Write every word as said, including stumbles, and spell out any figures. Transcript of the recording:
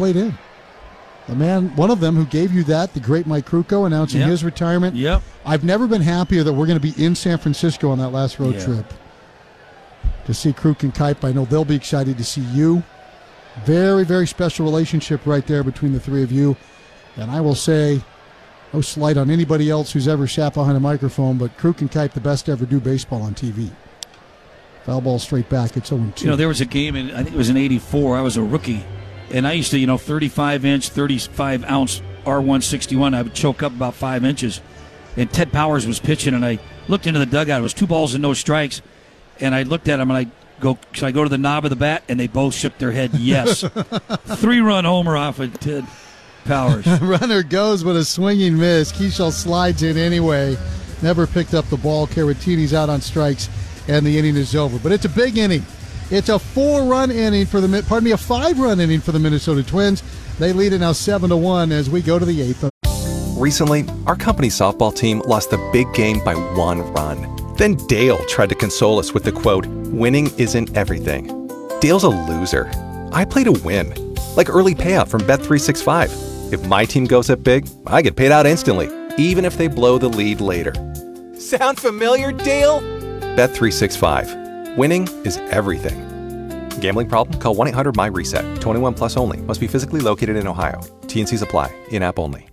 played in. The man, one of them who gave you that, the great Mike Krukow, announcing yep. his retirement. Yep. I've never been happier that we're going to be in San Francisco on that last road yeah. trip to see Kruk and Kipe. I know they'll be excited to see you. Very, very special relationship right there between the three of you. And I will say, no slight on anybody else who's ever sat behind a microphone, but Kruk and Kipe, the best to ever do baseball on T V. Foul ball straight back. It's oh and two. You know, there was a game, in, I think it was in eighty-four. I was a rookie. And I used to, you know, thirty-five inch, thirty-five ounce R one sixty-one. I would choke up about five inches. And Ted Powers was pitching, and I looked into the dugout. It was two balls and no strikes. And I looked at him, and I go, should I go to the knob of the bat? And they both shook their head, yes. Three-run homer off of Ted Powers. Runner goes with a swinging miss. Keishel slides in anyway. Never picked up the ball. Caratini's out on strikes, and the inning is over. But it's a big inning. It's a four-run inning for the, pardon me, a five-run inning for the Minnesota Twins. They lead it now seven to one as we go to the eighth. Recently, our company's softball team lost a big game by one run. Then Dale tried to console us with the quote, "Winning isn't everything." Dale's a loser. I play to win, like early payout from Bet three sixty-five. If my team goes up big, I get paid out instantly, even if they blow the lead later. Sound familiar, Dale? Bet three sixty-five. Winning is everything. Gambling problem? Call one eight hundred M Y RESET. twenty-one plus only. Must be physically located in Ohio. T and C's apply. In-app only.